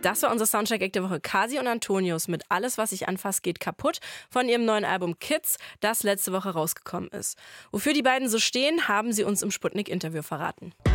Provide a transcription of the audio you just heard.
Das war unser Soundcheck-Eck der Woche. Kasi und Antonius mit Alles, was ich anfasse, geht kaputt von ihrem neuen Album Kids, das letzte Woche rausgekommen ist. Wofür die beiden so stehen, haben sie uns im Sputnik-Interview verraten.